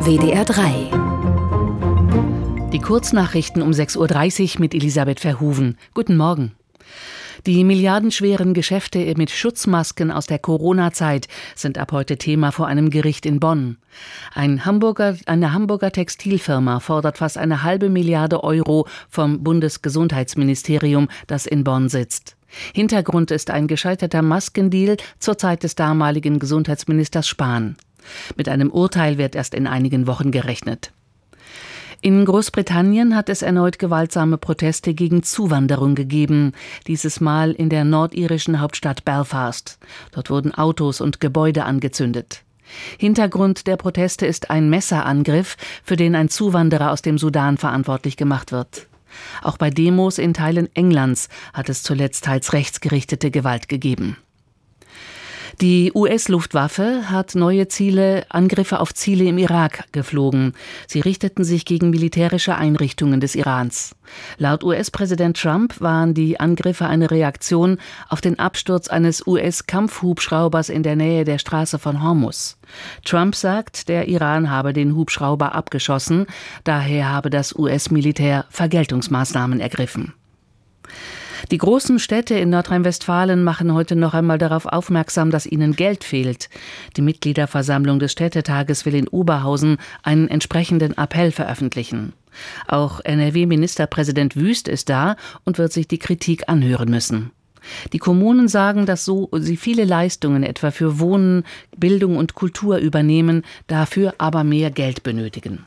WDR 3. Die Kurznachrichten um 6:30 Uhr mit Elisabeth Verhoeven. Guten Morgen. Die milliardenschweren Geschäfte mit Schutzmasken aus der Corona-Zeit sind ab heute Thema vor einem Gericht in Bonn. Eine Hamburger Textilfirma fordert fast 1,5 Milliarde Euro vom Bundesgesundheitsministerium, das in Bonn sitzt. Hintergrund ist ein gescheiterter Maskendeal zur Zeit des damaligen Gesundheitsministers Spahn. Mit einem Urteil wird erst in einigen Wochen gerechnet. In Großbritannien hat es erneut gewaltsame Proteste gegen Zuwanderung gegeben, dieses Mal in der nordirischen Hauptstadt Belfast. Dort wurden Autos und Gebäude angezündet. Hintergrund der Proteste ist ein Messerangriff, für den ein Zuwanderer aus dem Sudan verantwortlich gemacht wird. Auch bei Demos in Teilen Englands hat es zuletzt teils rechtsgerichtete Gewalt gegeben. Die US-Luftwaffe hat neue Angriffe auf Ziele im Irak geflogen. Sie richteten sich gegen militärische Einrichtungen des Irans. Laut US-Präsident Trump waren die Angriffe eine Reaktion auf den Absturz eines US-Kampfhubschraubers in der Nähe der Straße von Hormuz. Trump sagt, der Iran habe den Hubschrauber abgeschossen, daher habe das US-Militär Vergeltungsmaßnahmen ergriffen. Die großen Städte in Nordrhein-Westfalen machen heute noch einmal darauf aufmerksam, dass ihnen Geld fehlt. Die Mitgliederversammlung des Städtetages will in Oberhausen einen entsprechenden Appell veröffentlichen. Auch NRW-Ministerpräsident Wüst ist da und wird sich die Kritik anhören müssen. Die Kommunen sagen, dass sie viele Leistungen etwa für Wohnen, Bildung und Kultur übernehmen, dafür aber mehr Geld benötigen.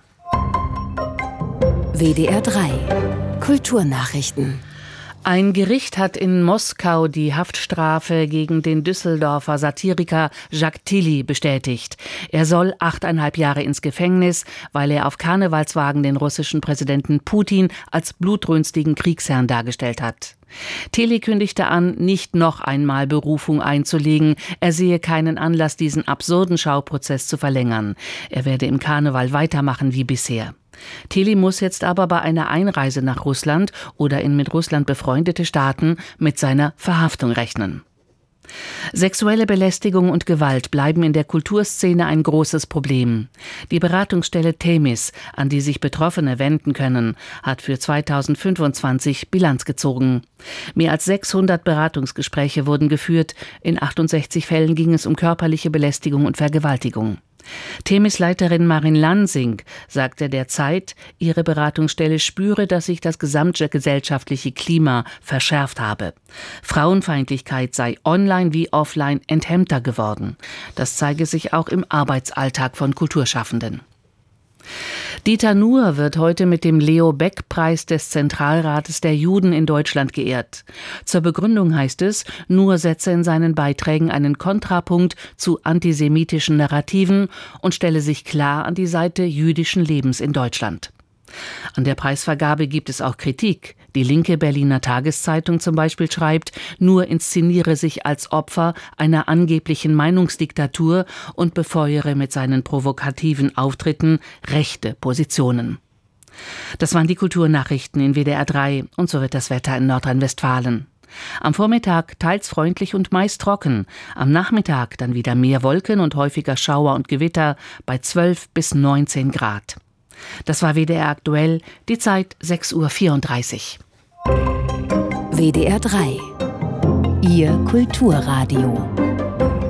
WDR 3. Kulturnachrichten. Ein Gericht hat in Moskau die Haftstrafe gegen den Düsseldorfer Satiriker Jacques Tilly bestätigt. Er soll 8,5 Jahre ins Gefängnis, weil er auf Karnevalswagen den russischen Präsidenten Putin als blutrünstigen Kriegsherrn dargestellt hat. Tilly kündigte an, nicht noch einmal Berufung einzulegen. Er sehe keinen Anlass, diesen absurden Schauprozess zu verlängern. Er werde im Karneval weitermachen wie bisher. Tilly muss jetzt aber bei einer Einreise nach Russland oder in mit Russland befreundete Staaten mit seiner Verhaftung rechnen. Sexuelle Belästigung und Gewalt bleiben in der Kulturszene ein großes Problem. Die Beratungsstelle Themis, an die sich Betroffene wenden können, hat für 2025 Bilanz gezogen. Mehr als 600 Beratungsgespräche wurden geführt. In 68 Fällen ging es um körperliche Belästigung und Vergewaltigung. Themis-Leiterin Marin Lansing sagte der Zeit, ihre Beratungsstelle spüre, dass sich das gesamte gesellschaftliche Klima verschärft habe. Frauenfeindlichkeit sei online wie offline enthemmter geworden. Das zeige sich auch im Arbeitsalltag von Kulturschaffenden. Dieter Nuhr wird heute mit dem Leo-Beck-Preis des Zentralrates der Juden in Deutschland geehrt. Zur Begründung heißt es, Nuhr setze in seinen Beiträgen einen Kontrapunkt zu antisemitischen Narrativen und stelle sich klar an die Seite jüdischen Lebens in Deutschland. An der Preisvergabe gibt es auch Kritik. Die linke Berliner Tageszeitung zum Beispiel schreibt, Nuhr inszeniere sich als Opfer einer angeblichen Meinungsdiktatur und befeuere mit seinen provokativen Auftritten rechte Positionen. Das waren die Kulturnachrichten in WDR 3 und so wird das Wetter in Nordrhein-Westfalen. Am Vormittag teils freundlich und meist trocken, am Nachmittag dann wieder mehr Wolken und häufiger Schauer und Gewitter bei 12 bis 19 Grad. Das war WDR aktuell, die Zeit 6:34 Uhr. WDR 3. Ihr Kulturradio.